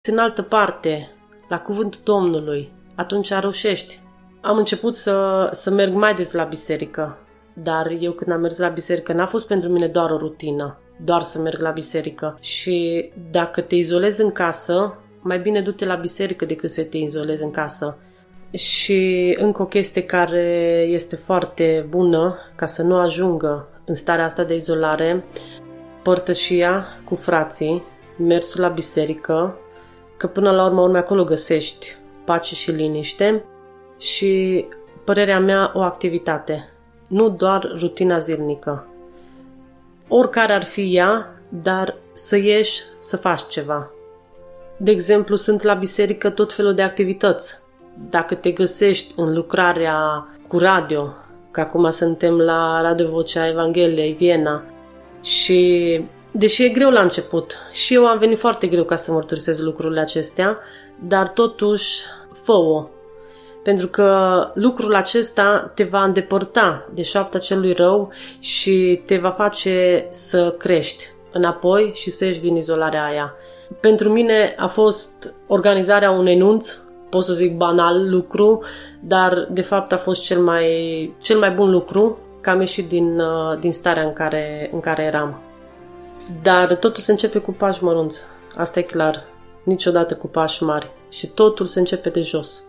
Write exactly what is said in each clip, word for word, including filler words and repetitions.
în altă parte, la cuvântul Domnului, atunci reușești. Am început să, să merg mai des la biserică, dar eu când am mers la biserică n-a fost pentru mine doar o rutină, doar să merg la biserică. Și dacă te izolezi în casă, mai bine du-te la biserică decât să te izolezi în casă. Și încă o chestie care este foarte bună, ca să nu ajungă în starea asta de izolare, părtășia cu frații, mersul la biserică, că până la urmă, urmă acolo găsești pace și liniște și, părerea mea, o activitate, nu doar rutina zilnică. Oricare ar fi ea, dar să ieși să faci ceva. De exemplu, sunt la biserică tot felul de activități. Dacă te găsești în lucrarea cu radio, că acum suntem la Radio Vocea Evangheliei Viena, și deși e greu la început, și eu am venit foarte greu ca să mărturisesc lucrurile acestea, dar totuși fă-o. Pentru că lucrul acesta te va îndepărta de șoapta celui rău și te va face să crești înapoi și să ieși din izolarea aia. Pentru mine a fost organizarea unui nunț, pot să zic banal lucru, dar de fapt a fost cel mai, cel mai bun lucru, că am ieșit din, din starea în care, în care eram. Dar totul se începe cu pași mărunți, asta e clar, niciodată cu pași mari și totul se începe de jos.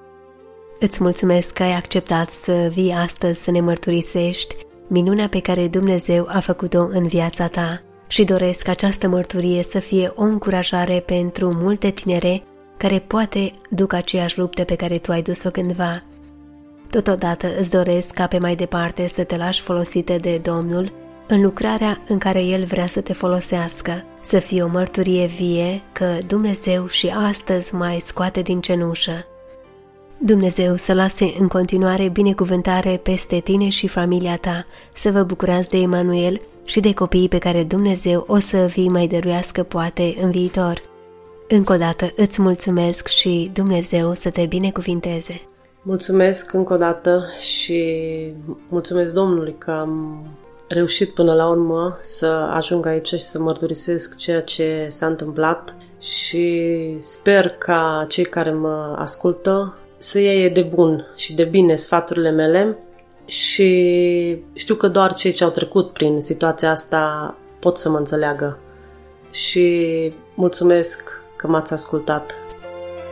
Îți mulțumesc că ai acceptat să vii astăzi să ne mărturisești minunea pe care Dumnezeu a făcut-o în viața ta și doresc această mărturie să fie o încurajare pentru multe tinere care poate duc aceeași luptă pe care tu ai dus-o cândva. Totodată îți doresc ca pe mai departe să te lași folosite de Domnul în lucrarea în care El vrea să te folosească, să fie o mărturie vie că Dumnezeu și astăzi mai scoate din cenușă. Dumnezeu să lase în continuare binecuvântare peste tine și familia ta, să vă bucurați de Emanuel și de copiii pe care Dumnezeu o să vi mai dăruiască poate în viitor. Încă o dată îți mulțumesc și Dumnezeu să te binecuvinteze. Mulțumesc încă o dată și mulțumesc Domnului că am reușit până la urmă să ajung aici și să mărturisesc ceea ce s-a întâmplat și sper ca cei care mă ascultă să iei de bun și de bine sfaturile mele și știu că doar cei ce au trecut prin situația asta pot să mă înțeleagă. Și mulțumesc că m-ați ascultat.